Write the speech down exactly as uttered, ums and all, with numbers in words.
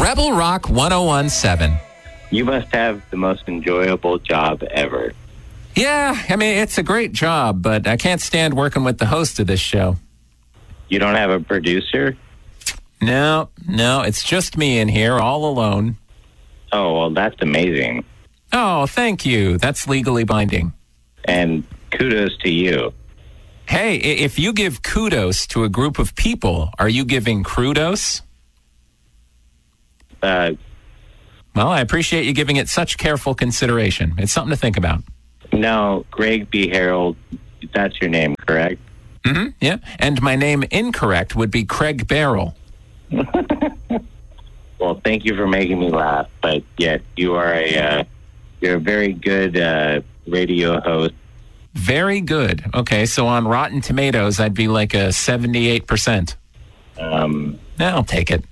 Rebel Rock one oh one seven. You must have the most enjoyable job ever. Yeah, I mean, it's a great job, but I can't stand working with the host of this show. You don't have a producer? No, no, it's just me in here, all alone. Oh, well, that's amazing. Oh, thank you. That's legally binding. And kudos to you. Hey, i- if you give kudos to a group of people, are you giving crudos? Uh, Well, I appreciate you giving it such careful consideration. It's something to think about. no, Greg B. Harold, that's your name, correct? Mm-hmm, yeah. And my name incorrect would be Craig Barrel. Well, thank you for making me laugh, but yet you are a uh, you're a very good uh, radio host. Very good. Okay, so on Rotten Tomatoes, I'd be like a seventy-eight percent. Um, I'll take it.